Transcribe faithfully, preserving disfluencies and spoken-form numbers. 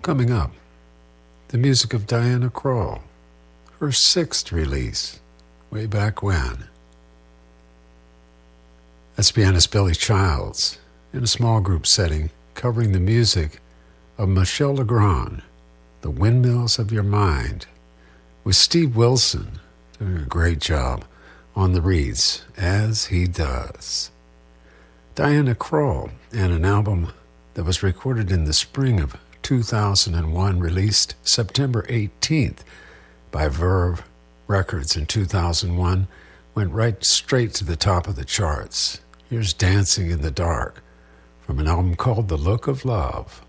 Coming up, the music of Diana Krall, her sixth release, way back when. That's pianist Billy Childs in a small group setting covering the music of Michel Legrand, The Windmills of Your Mind, with Steve Wilson doing a great job on the reeds, as he does. Diana Krall, and an album that was recorded in the spring of two thousand one, released September eighteenth by Verve Records in two thousand one, went right straight to the top of the charts. Here's Dancing in the Dark from an album called The Look of Love.